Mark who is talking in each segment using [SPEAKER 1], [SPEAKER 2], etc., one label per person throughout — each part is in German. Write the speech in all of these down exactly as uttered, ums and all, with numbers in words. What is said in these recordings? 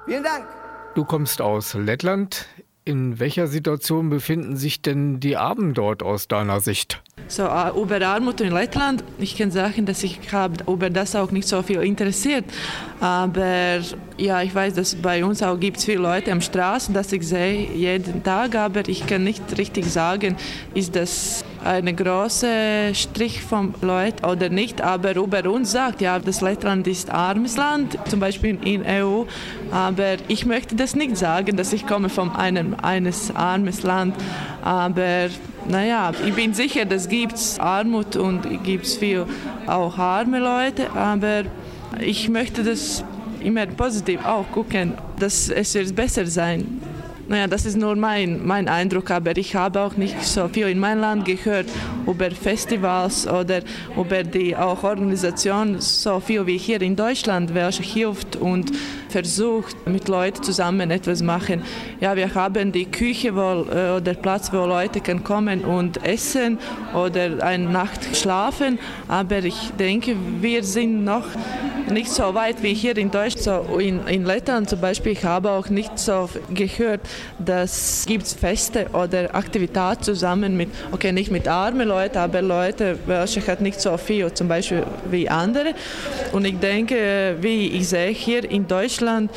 [SPEAKER 1] Vielen Dank.
[SPEAKER 2] Du kommst aus Lettland. In welcher Situation befinden sich denn die Armen dort aus deiner Sicht?
[SPEAKER 3] So, uh, über Armut in Lettland, ich kann sagen, dass ich habe über das auch nicht so viel interessiert. Aber ja, ich weiß, dass bei uns auch gibt es viele Leute am Straßen, das ich sehe jeden Tag. Aber ich kann nicht richtig sagen, ist das ein großer Strich von Leuten oder nicht. Aber über uns sagt, ja, das Lettland ist ein armes Land, zum Beispiel in der E U. Aber ich möchte das nicht sagen, dass ich komme von einem eines armes Land. Aber naja, ich bin sicher, dass gibt es Armut und gibt es viel auch arme Leute. Aber ich möchte das immer positiv auch gucken, dass es wird besser sein. Naja, das ist nur mein, mein Eindruck, aber ich habe auch nicht so viel in meinem Land gehört über Festivals oder über die auch Organisation, so viel wie hier in Deutschland, welche hilft und versucht, mit Leuten zusammen etwas zu machen. Ja, wir haben die Küche wo, oder Platz, wo Leute können kommen und essen oder eine Nacht schlafen, aber ich denke, wir sind noch nicht so weit wie hier in Deutschland. So in, in Lettland zum Beispiel, ich habe auch nicht so gehört, dass gibt Feste oder Aktivitäten zusammen mit, okay, nicht mit armen Leuten, aber Leute, welche hat nicht so viel, zum Beispiel wie andere. Und ich denke, wie ich sehe hier in Deutschland,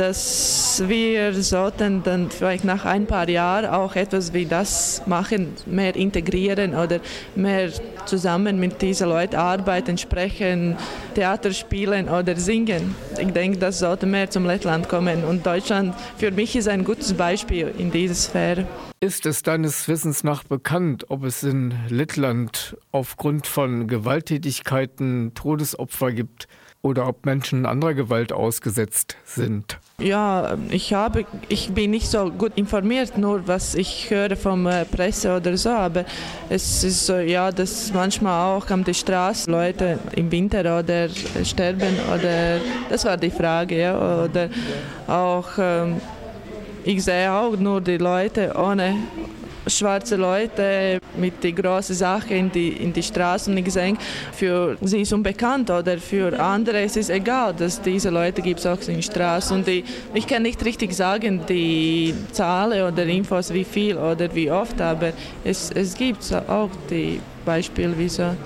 [SPEAKER 3] dass wir sollten dann vielleicht nach ein paar Jahren auch etwas wie das machen, mehr integrieren oder mehr zusammen mit diesen Leuten arbeiten, sprechen, Theater spielen oder singen. Ich denke, das sollte mehr zum Lettland kommen. Und Deutschland für mich ist ein gutes Beispiel in dieser Sphäre.
[SPEAKER 2] Ist es deines Wissens nach bekannt, ob es in Lettland aufgrund von Gewalttätigkeiten Todesopfer gibt oder ob Menschen anderer Gewalt ausgesetzt sind?
[SPEAKER 3] Ja, ich, habe, ich bin nicht so gut informiert, nur was ich höre von der Presse oder so, aber es ist so, ja, dass manchmal auch an der Straße Leute im Winter oder sterben oder, das war die Frage, ja, oder auch, ähm, ich sehe auch nur die Leute ohne schwarze Leute mit den großen Sachen in die, in die Straße und ich denke, für sie ist unbekannt oder für andere ist es egal, dass diese Leute gibt es auch in der Straße und die, ich kann nicht richtig sagen die Zahlen oder Infos wie viel oder wie oft, aber es, es gibt auch die Beispiele wie so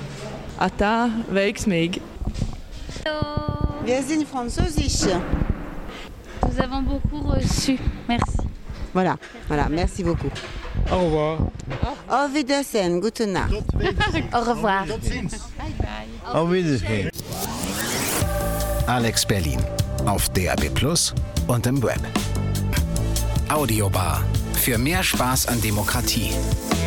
[SPEAKER 3] Ata Weixmig.
[SPEAKER 4] Hallo.
[SPEAKER 5] Wir sind Französisch.
[SPEAKER 4] Nous avons beaucoup reçu. Merci.
[SPEAKER 5] Voilà, voilà, merci beaucoup.
[SPEAKER 2] Au revoir.
[SPEAKER 5] Auf Wiedersehen, gute Nacht.
[SPEAKER 4] Au revoir.
[SPEAKER 6] Auf Wiedersehen.
[SPEAKER 7] Alex Berlin auf D A B Plus und im Web. Audiobar. Für mehr Spaß an Demokratie.